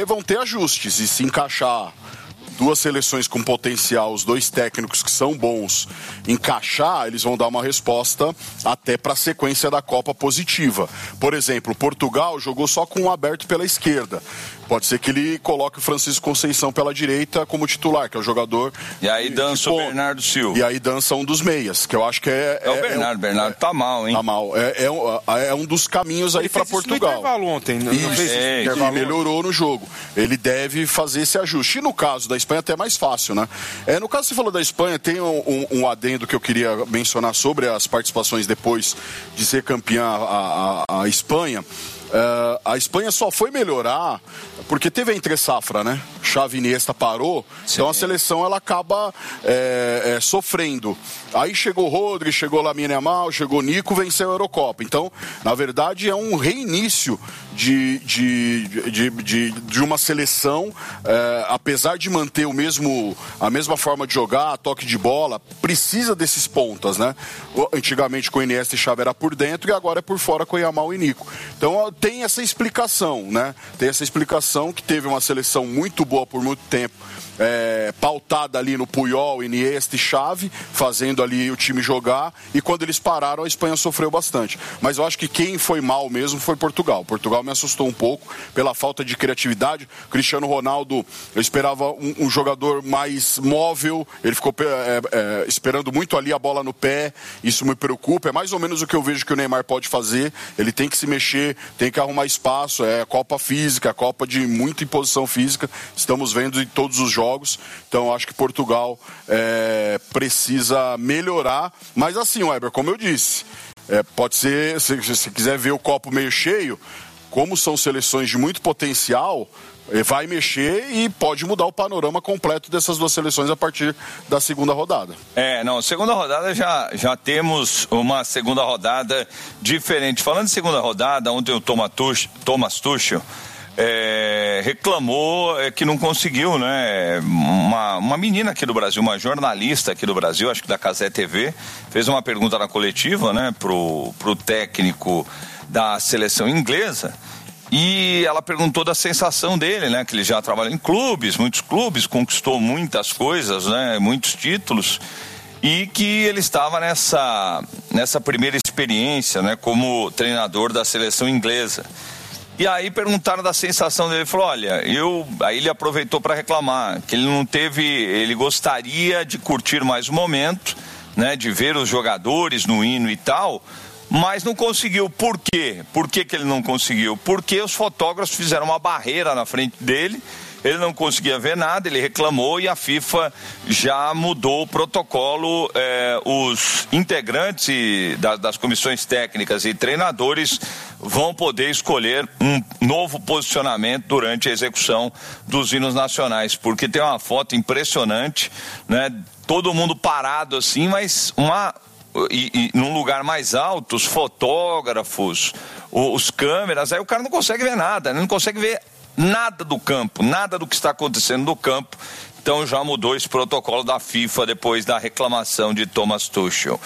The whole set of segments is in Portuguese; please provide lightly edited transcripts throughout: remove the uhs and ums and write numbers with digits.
vão ter ajustes, e se encaixar duas seleções com potencial, os dois técnicos que são bons, encaixar, eles vão dar uma resposta até para a sequência da Copa positiva. Por exemplo, Portugal jogou só com um aberto pela esquerda. Pode ser que ele coloque o Francisco Conceição pela direita como titular, que é o jogador... E aí dança o Bernardo Silva. E aí dança um dos meias, que eu acho que é o Bernardo. Bernardo tá mal, hein? Tá mal. É um dos caminhos aí para Portugal. Ele intervalo ontem. Ele melhorou no jogo. Ele deve fazer esse ajuste. E no caso da Espanha até é mais fácil, né? No caso que você falou da Espanha, tem um adendo que eu queria mencionar sobre as participações depois de ser campeã a Espanha. A Espanha só foi melhorar porque teve a entre-safra, né? Xavi Iniesta parou, sim. Então a seleção ela acaba sofrendo. Aí chegou o Rodri, chegou Lamine Yamal, chegou o Nico, venceu a Eurocopa. Então, na verdade, é um reinício de uma seleção, apesar de manter a mesma forma de jogar, toque de bola, precisa desses pontas, né? Antigamente com o Iniesta e Xavi era por dentro e agora é por fora com o Yamal e Nico. Então tem essa explicação, né? Tem essa explicação que teve uma seleção muito boa por muito tempo, pautada ali no Puyol, Iniesta e Xavi, fazendo ali o time jogar, e quando eles pararam a Espanha sofreu bastante. Mas eu acho que quem foi mal mesmo foi Portugal. Portugal me assustou um pouco pela falta de criatividade. Cristiano Ronaldo, eu esperava um jogador mais móvel, ele ficou esperando muito ali a bola no pé, isso me preocupa. É mais ou menos o que eu vejo que o Neymar pode fazer, ele tem que se mexer, tem que arrumar espaço, é Copa física, Copa de muita imposição física, estamos vendo em todos os jogos, então eu acho que Portugal precisa melhorar, mas assim, Weber, como eu disse, pode ser, se quiser ver o copo meio cheio, como são seleções de muito potencial, vai mexer e pode mudar o panorama completo dessas duas seleções a partir da segunda rodada. Segunda rodada já temos uma segunda rodada diferente. Falando de segunda rodada, ontem o Thomas Tuchel reclamou que não conseguiu, né? Uma menina aqui do Brasil, uma jornalista aqui do Brasil, acho que da Cazé TV, fez uma pergunta na coletiva, né, pro técnico da seleção inglesa, e ela perguntou da sensação dele, né, que ele já trabalhou em clubes, muitos clubes, conquistou muitas coisas, né, muitos títulos, e que ele estava nessa primeira experiência, né, como treinador da seleção inglesa. E aí perguntaram da sensação dele, ele falou, olha, aí ele aproveitou para reclamar, que ele não teve, ele gostaria de curtir mais o momento, né, de ver os jogadores no hino e tal, mas não conseguiu. Por quê? Por que ele não conseguiu? Porque os fotógrafos fizeram uma barreira na frente dele, ele não conseguia ver nada, ele reclamou e a FIFA já mudou o protocolo. Os integrantes das comissões técnicas e treinadores vão poder escolher um novo posicionamento durante a execução dos hinos nacionais, porque tem uma foto impressionante, né? Todo mundo parado assim, mas e num lugar mais alto, os fotógrafos, os câmeras, aí o cara não consegue ver nada, não consegue ver nada do campo, nada do que está acontecendo no campo. Então já mudou esse protocolo da FIFA depois da reclamação de Thomas Tuchel.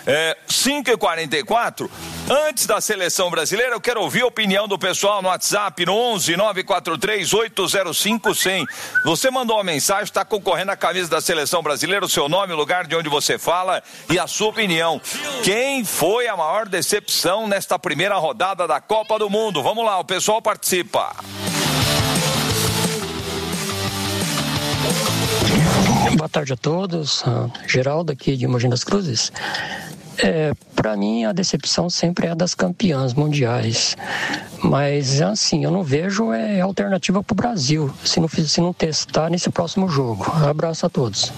5h44, antes da seleção brasileira, eu quero ouvir a opinião do pessoal no WhatsApp, no 11 943 805 100. Você mandou uma mensagem, está concorrendo à camisa da seleção brasileira, o seu nome, o lugar de onde você fala e a sua opinião. Quem foi a maior decepção nesta primeira rodada da Copa do Mundo? Vamos lá, o pessoal participa. Boa tarde a todos, Geraldo aqui de Mogi das Cruzes. Para mim a decepção sempre é a das campeãs mundiais, mas assim, eu não vejo alternativa para o Brasil se não testar nesse próximo jogo. Abraço a todos.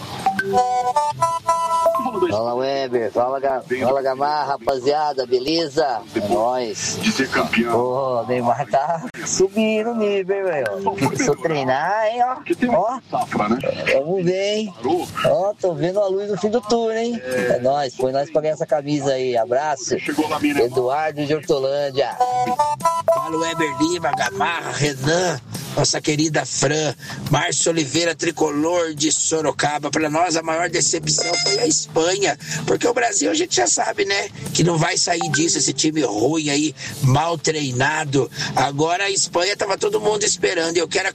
Fala Weber, fala Gamarra, rapaziada, beleza? É nóis. Pô, o Neymar tá subindo o nível, velho. Se eu treinar, hein, ó. Vamos ver, hein. Ó, tô vendo a luz no fim do túnel, hein. É nóis, põe nós pra ganhar essa camisa aí. Abraço. Eduardo de Hortolândia. Fala Weber Lima, Gamarra, Renan, nossa querida Fran, Márcio Oliveira, tricolor de Sorocaba. Para nós a maior decepção foi a Espanha, porque o Brasil a gente já sabe, né, que não vai sair disso, esse time ruim aí, mal treinado. Agora a Espanha tava todo mundo esperando, e eu quero